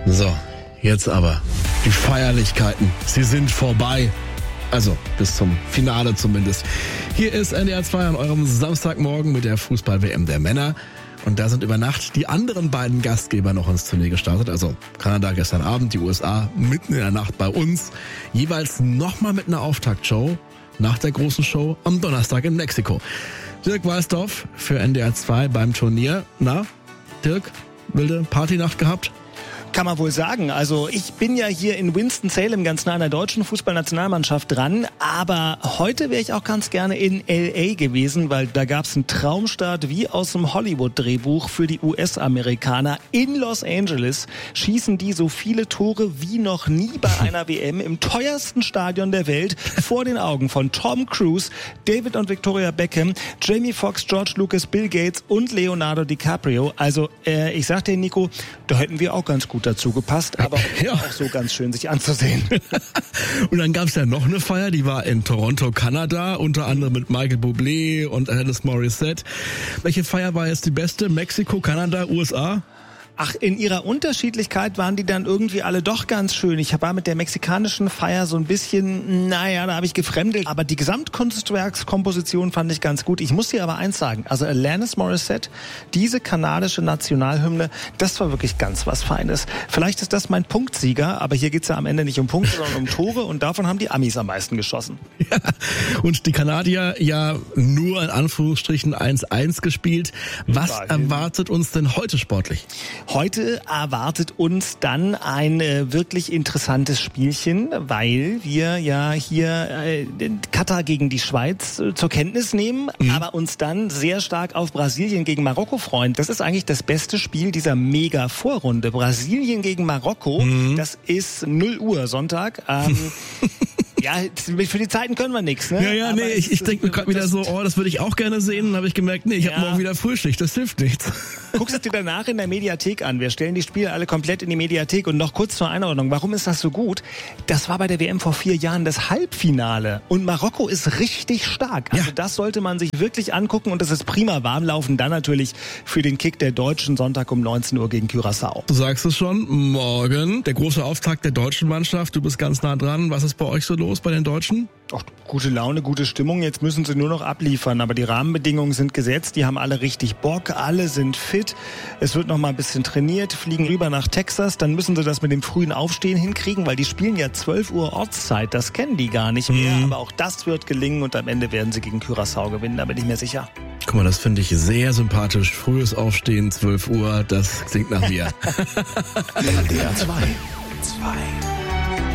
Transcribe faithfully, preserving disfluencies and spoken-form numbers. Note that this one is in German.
So, jetzt aber die Feierlichkeiten. Sie sind vorbei. Also bis zum Finale zumindest. Hier ist N D R zwei an eurem Samstagmorgen mit der Fußball-W M der Männer. Und da sind über Nacht die anderen beiden Gastgeber noch ins Turnier gestartet. Also Kanada gestern Abend, die U S A mitten in der Nacht bei uns. Jeweils nochmal mit einer Auftaktshow nach der großen Show am Donnerstag in Mexiko. Dirk Walsdorf für N D R zwei beim Turnier. Na, Dirk, wilde Partynacht gehabt? Kann man wohl sagen. Also ich bin ja hier in Winston-Salem ganz nah an der deutschen Fußballnationalmannschaft dran, aber heute wäre ich auch ganz gerne in L A gewesen, weil da gab es einen Traumstart wie aus dem Hollywood-Drehbuch für die U S-Amerikaner. In Los Angeles schießen die so viele Tore wie noch nie bei einer W M im teuersten Stadion der Welt vor den Augen von Tom Cruise, David und Victoria Beckham, Jamie Foxx, George Lucas, Bill Gates und Leonardo DiCaprio. Also äh, ich sag dir, Nico, da hätten wir auch ganz gut dazu gepasst, aber ja. auch so ganz schön sich anzusehen. Und dann gab es ja noch eine Feier, die war in Toronto, Kanada, unter anderem mit Michael Bublé und Alanis Morissette. Welche Feier war jetzt die beste? Mexiko, Kanada, U S A? Ach, in ihrer Unterschiedlichkeit waren die dann irgendwie alle doch ganz schön. Ich war mit der mexikanischen Feier so ein bisschen, naja, da habe ich gefremdelt. Aber die Gesamtkunstwerkskomposition fand ich ganz gut. Ich muss dir aber eins sagen, also Alanis Morissette, diese kanadische Nationalhymne, das war wirklich ganz was Feines. Vielleicht ist das mein Punktsieger, aber hier geht's ja am Ende nicht um Punkte, sondern um Tore und davon haben die Amis am meisten geschossen. Ja, und die Kanadier ja nur in Anführungsstrichen eins eins gespielt. Was erwartet uns denn heute sportlich? Heute erwartet uns dann ein äh, wirklich interessantes Spielchen, weil wir ja hier äh, Katar gegen die Schweiz äh, zur Kenntnis nehmen, mhm. aber uns dann sehr stark auf Brasilien gegen Marokko freuen. Das ist eigentlich das beste Spiel dieser Mega-Vorrunde. Brasilien gegen Marokko, mhm. das ist null Uhr Sonntag. Ähm, Ja, für die Zeiten können wir nichts, ne? Ja, ja, aber nee, ich, ich denke mir gerade wieder so, oh, das würde ich auch gerne sehen. Dann habe ich gemerkt, nee, ich ja. habe morgen wieder Frühschicht, das hilft nichts. Guckst es dir danach in der Mediathek an. Wir stellen die Spiele alle komplett in die Mediathek. Und noch kurz zur Einordnung, warum ist das so gut? Das war bei der W M vor vier Jahren das Halbfinale. Und Marokko ist richtig stark. Also ja. das sollte man sich wirklich angucken. Und das ist prima Warmlaufen. Dann natürlich für den Kick der Deutschen Sonntag um neunzehn Uhr gegen Curaçao. Du sagst es schon, morgen der große Auftakt der deutschen Mannschaft. Du bist ganz nah dran. Was ist bei euch so los bei den Deutschen? Ach, gute Laune, gute Stimmung. Jetzt müssen sie nur noch abliefern. Aber die Rahmenbedingungen sind gesetzt. Die haben alle richtig Bock. Alle sind fit. Es wird noch mal ein bisschen trainiert. Fliegen rüber nach Texas. Dann müssen sie das mit dem frühen Aufstehen hinkriegen, weil die spielen ja zwölf Uhr Ortszeit. Das kennen die gar nicht mehr. Mhm. Aber auch das wird gelingen. Und am Ende werden sie gegen Curaçao gewinnen. Da bin ich mir sicher. Guck mal, das finde ich sehr sympathisch. Frühes Aufstehen, zwölf Uhr. Das klingt nach mir. N D R zwei. zwei.